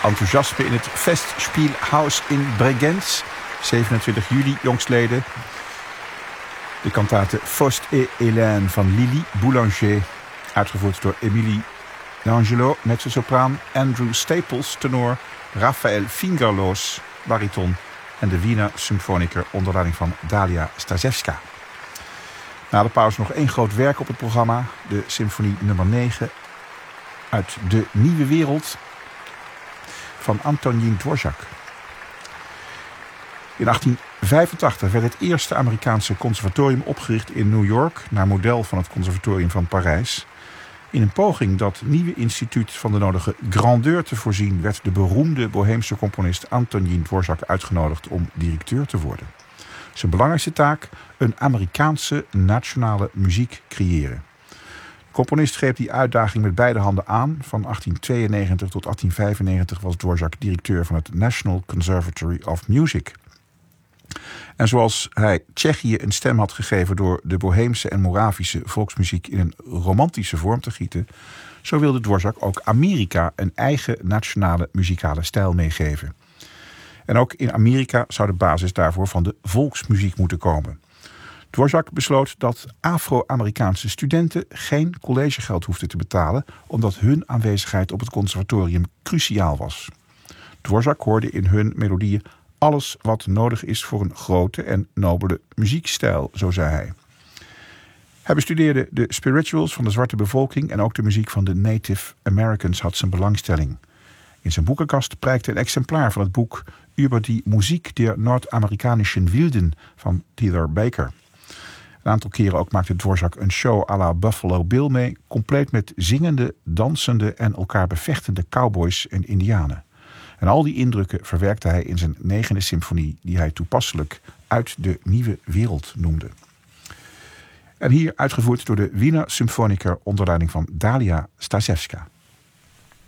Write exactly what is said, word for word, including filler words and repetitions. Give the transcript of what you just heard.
enthousiasme in het Festspielhaus in Bregenz. zevenentwintig juli jongstleden. De kantate Faust et Hélène van Lily Boulanger. Uitgevoerd door Emilie D'Angelo, mezzosopraan, Andrew Staples, tenor, Raphaël Fingerloos, bariton en de Wiener Symphoniker onder leiding van Dalia Stasevska. Na de pauze nog één groot werk op het programma, de symfonie nummer negen uit De Nieuwe Wereld van Antonín Dvořák. In achttien vijfentachtig werd het eerste Amerikaanse conservatorium opgericht in New York, naar model van het conservatorium van Parijs. In een poging dat nieuwe instituut van de nodige grandeur te voorzien, werd de beroemde Boheemse componist Antonín Dvořák uitgenodigd om directeur te worden. Zijn belangrijkste taak: een Amerikaanse nationale muziek creëren. De componist greep die uitdaging met beide handen aan. Van achttien tweeënnegentig tot achttien vijfennegentig was Dvořák directeur van het National Conservatory of Music. En zoals hij Tsjechië een stem had gegeven door de Boheemse en Moravische volksmuziek in een romantische vorm te gieten, zo wilde Dvořák ook Amerika een eigen nationale muzikale stijl meegeven. En ook in Amerika zou de basis daarvoor van de volksmuziek moeten komen. Dvořák besloot dat Afro-Amerikaanse studenten geen collegegeld hoefden te betalen, omdat hun aanwezigheid op het conservatorium cruciaal was. Dvořák hoorde in hun melodieën alles wat nodig is voor een grote en nobele muziekstijl, zo zei hij. Hij bestudeerde de spirituals van de zwarte bevolking en ook de muziek van de Native Americans had zijn belangstelling. In zijn boekenkast prijkte een exemplaar van het boek Über die Musik der Nordamerikanischen Wilden van Theodore Baker. Een aantal keren ook maakte Dvořák een show à la Buffalo Bill mee, compleet met zingende, dansende en elkaar bevechtende cowboys en indianen. En al die indrukken verwerkte hij in zijn negende symfonie, die hij toepasselijk Uit de Nieuwe Wereld noemde. En hier uitgevoerd door de Wiener Symphoniker onder leiding van Dalia Stasevska.